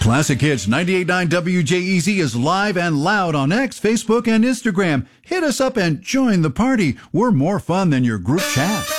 Classic Hits 98.9 WJEZ is live and loud on X, Facebook, and Instagram. Hit us up and join the party. We're more fun than your group chat.